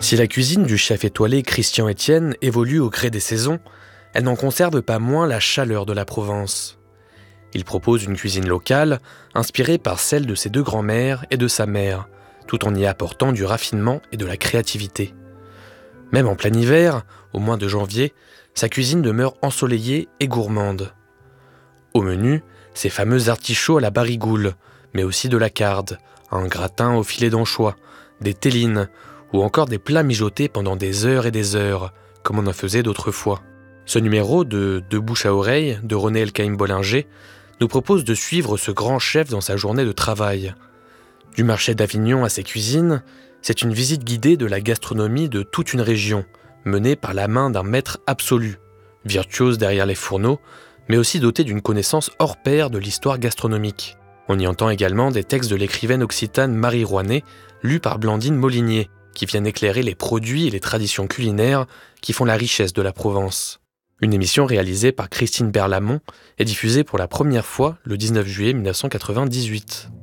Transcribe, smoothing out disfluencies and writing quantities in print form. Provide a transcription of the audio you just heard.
Si la cuisine du chef étoilé Christian Etienne évolue au gré des saisons, elle n'en conserve pas moins la chaleur de la Provence. Il propose une cuisine locale, inspirée par celle de ses deux grands-mères et de sa mère, tout en y apportant du raffinement et de la créativité. Même en plein hiver, au mois de janvier, sa cuisine demeure ensoleillée et gourmande. Au menu, ces fameux artichauts à la barigoule, mais aussi de la carde, un gratin au filet d'anchois, des tellines, ou encore des plats mijotés pendant des heures, comme on en faisait d'autrefois. Ce numéro de bouche à oreille de René Elkaïm Bollinger nous propose de suivre ce grand chef dans sa journée de travail. Du marché d'Avignon à ses cuisines, c'est une visite guidée de la gastronomie de toute une région, menée par la main d'un maître absolu, virtuose derrière les fourneaux, mais aussi doté d'une connaissance hors pair de l'histoire gastronomique. On y entend également des textes de l'écrivaine occitane Marie Rouanet, lus par Blandine Molinier, qui viennent éclairer les produits et les traditions culinaires qui font la richesse de la Provence. Une émission réalisée par Christine Berlamont est diffusée pour la première fois le 19 juillet 1998.